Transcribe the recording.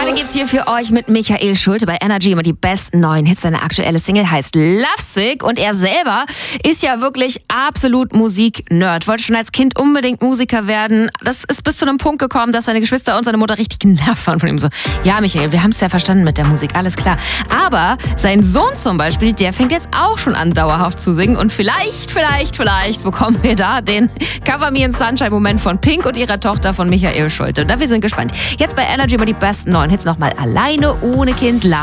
Weiter geht's hier für euch mit Michael Schulte bei Energy immer die besten neuen Hits. Seine aktuelle Single heißt Lovesick und er selber ist ja wirklich absolut Musik-Nerd. Wollte schon als Kind unbedingt Musiker werden. Das ist bis zu einem Punkt gekommen, dass seine Geschwister und seine Mutter richtig genervt waren von ihm. So, ja Michael, wir haben es ja verstanden mit der Musik, alles klar. Aber sein Sohn zum Beispiel, der fängt jetzt auch schon an, dauerhaft zu singen. Und vielleicht bekommen wir da den Cover Me in Sunshine-Moment von Pink und ihrer Tochter von Michael Schulte. Und wir sind gespannt. Jetzt bei Energy über die besten neuen Hits nochmal alleine, ohne Kind, Love.